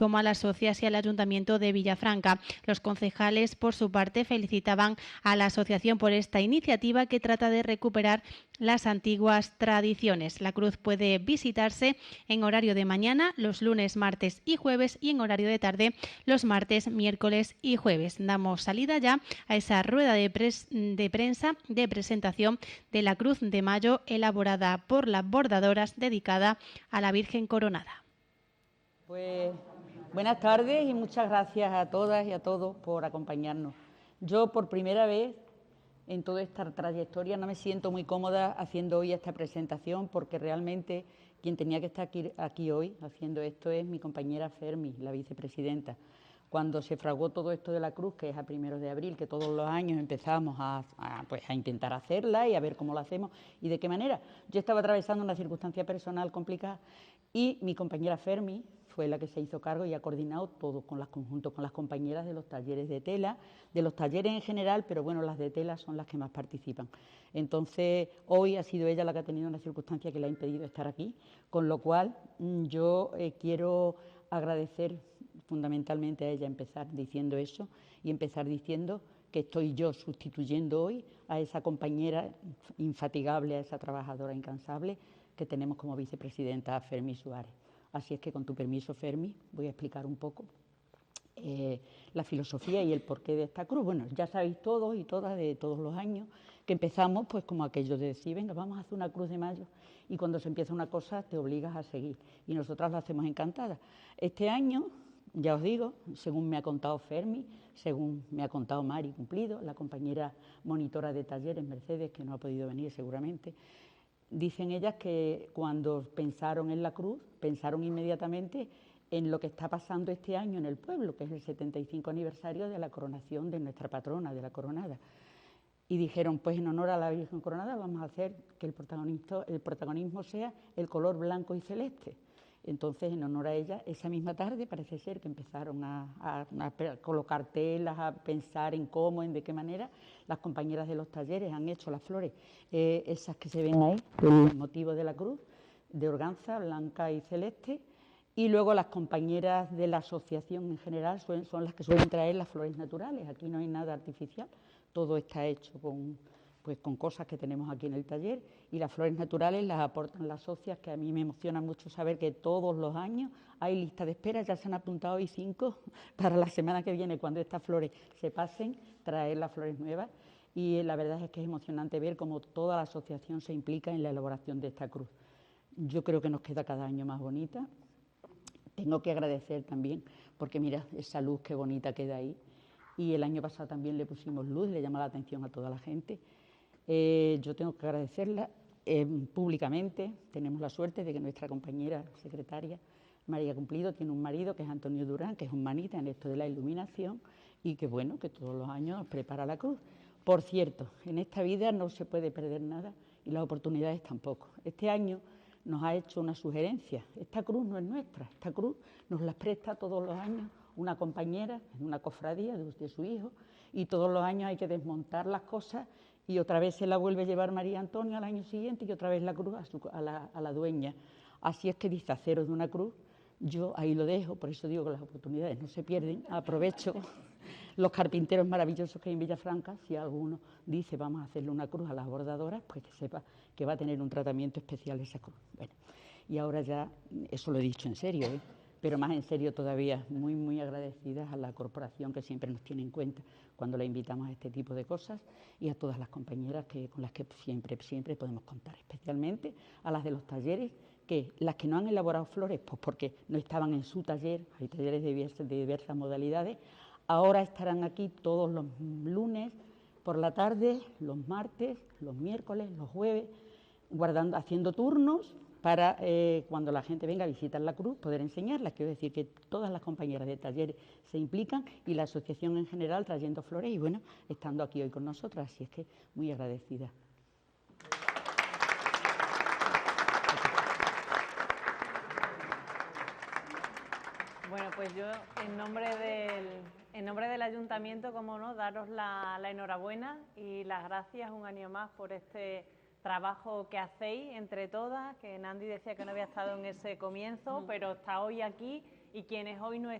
como a las socias y al Ayuntamiento de Villafranca. Los concejales, por su parte, felicitaban a la asociación por esta iniciativa que trata de recuperar las antiguas tradiciones. La cruz puede visitarse en horario de mañana, los lunes, martes y jueves, y en horario de tarde, los martes, miércoles y jueves. Damos salida ya a esa rueda de prensa de presentación de la Cruz de Mayo, elaborada por las bordadoras, dedicada a la Virgen Coronada. Pues buenas tardes y muchas gracias a todas y a todos por acompañarnos. Yo por primera vez en toda esta trayectoria no me siento muy cómoda haciendo hoy esta presentación, porque realmente quien tenía que estar aquí hoy haciendo esto es mi compañera Fermi, la vicepresidenta. Cuando se fraguó todo esto de la cruz, que es a 1 de abril, que todos los años empezamos a intentar hacerla y a ver cómo lo hacemos y de qué manera. Yo estaba atravesando una circunstancia personal complicada y mi compañera Fermi fue la que se hizo cargo y ha coordinado todo junto con las compañeras de los talleres de tela, de los talleres en general, pero bueno, las de tela son las que más participan. Entonces, hoy ha sido ella la que ha tenido una circunstancia que le ha impedido estar aquí, con lo cual yo quiero agradecer fundamentalmente a ella, empezar diciendo eso y empezar diciendo que estoy yo sustituyendo hoy a esa compañera infatigable, a esa trabajadora incansable que tenemos como vicepresidenta, Fermi Suárez. Así es que, con tu permiso, Fermi, voy a explicar un poco la filosofía y el porqué de esta cruz. Bueno, ya sabéis todos y todas de todos los años que empezamos pues como aquello de decir, venga, vamos a hacer una cruz de mayo, y cuando se empieza una cosa te obligas a seguir, y nosotras lo hacemos encantadas. Este año, ya os digo, según me ha contado Fermi, según me ha contado Mari Cumplido, la compañera monitora de talleres, Mercedes, que no ha podido venir seguramente, dicen ellas que cuando pensaron en la cruz, pensaron inmediatamente en lo que está pasando este año en el pueblo, que es el 75 aniversario de la coronación de nuestra patrona, de la Coronada. Y dijeron, pues en honor a la Virgen Coronada vamos a hacer que el protagonismo sea el color blanco y celeste. Entonces, en honor a ella, esa misma tarde parece ser que empezaron a colocar telas, a pensar en cómo, en de qué manera. Las compañeras de los talleres han hecho las flores, esas que se ven ahí, el motivo de la cruz, de organza blanca y celeste. Y luego las compañeras de la asociación en general son las que suelen traer las flores naturales. Aquí no hay nada artificial, todo está hecho con cosas que tenemos aquí en el taller, y las flores naturales las aportan las socias, que a mí me emociona mucho saber que todos los años hay lista de espera. Ya se han apuntado hoy 5 para la semana que viene, cuando estas flores se pasen, traer las flores nuevas, y la verdad es que es emocionante ver cómo toda la asociación se implica en la elaboración de esta cruz. Yo creo que nos queda cada año más bonita. Tengo que agradecer también, porque mira esa luz qué bonita queda ahí, y el año pasado también le pusimos luz, le llama la atención a toda la gente. Yo tengo que agradecerla públicamente. Tenemos la suerte de que nuestra compañera secretaria, María Cumplido, tiene un marido que es Antonio Durán, que es un manita en esto de la iluminación, y que bueno, que todos los años nos prepara la cruz. Por cierto, en esta vida no se puede perder nada, y las oportunidades tampoco. Este año nos ha hecho una sugerencia. Esta cruz no es nuestra, esta cruz nos la presta todos los años una compañera en una cofradía de su hijo, y todos los años hay que desmontar las cosas y otra vez se la vuelve a llevar María Antonia al año siguiente, y otra vez la cruz a la dueña. Así es que dice, haceros de una cruz. Yo ahí lo dejo, por eso digo que las oportunidades no se pierden. Aprovecho los carpinteros maravillosos que hay en Villafranca. Si alguno dice vamos a hacerle una cruz a las bordadoras, pues que sepa que va a tener un tratamiento especial esa cruz. Bueno, y ahora ya, eso lo he dicho en serio, pero más en serio todavía, muy, muy agradecidas a la corporación, que siempre nos tiene en cuenta cuando la invitamos a este tipo de cosas, y a todas las compañeras con las que siempre podemos contar, especialmente a las de los talleres, que las que no han elaborado flores, pues porque no estaban en su taller, hay talleres de diversas modalidades, ahora estarán aquí todos los lunes por la tarde, los martes, los miércoles, los jueves, haciendo turnos para cuando la gente venga a visitar la cruz poder enseñarlas. Quiero decir que todas las compañeras de talleres se implican, y la asociación en general trayendo flores y bueno, estando aquí hoy con nosotras, así es que muy agradecida. Bueno, pues yo en nombre del Ayuntamiento, como no, daros la enhorabuena y las gracias un año más por este trabajo que hacéis entre todas, que Nandi decía que no había estado en ese comienzo, pero está hoy aquí, y quienes hoy no